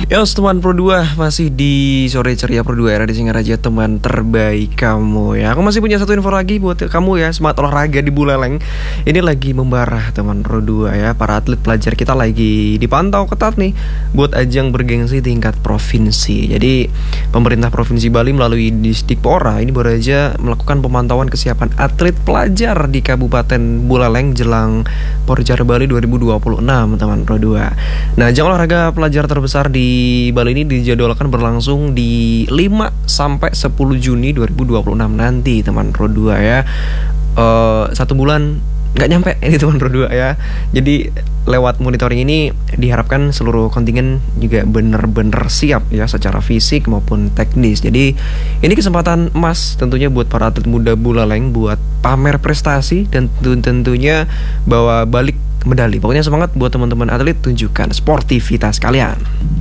Ya, teman Pro 2 masih di sore ceria Pro 2 era di Singaraja, teman terbaik kamu ya. Aku masih punya satu info lagi buat kamu ya, semangat olahraga di Buleleng. Ini lagi membara teman Pro 2 ya. Para atlet pelajar kita lagi dipantau ketat nih buat ajang bergengsi tingkat provinsi. Jadi pemerintah Provinsi Bali melalui Disdikpora ini baru aja melakukan pemantauan kesiapan atlet pelajar di Kabupaten Buleleng jelang Porjar Bali 2026 teman Pro 2. Nah, ajang olahraga pelajar terbesar di Bali ini dijadwalkan berlangsung di 5 sampai 10 Juni 2026 nanti teman Pro 2 ya. 1 bulan nggak nyampe ini teman Pro 2 ya. Jadi lewat monitoring ini diharapkan seluruh kontingen juga benar-benar siap ya secara fisik maupun teknis. Jadi ini kesempatan emas tentunya buat para atlet muda Buleleng buat pamer prestasi dan tentunya bawa balik medali. Pokoknya semangat buat teman-teman atlet, tunjukkan sportivitas kalian.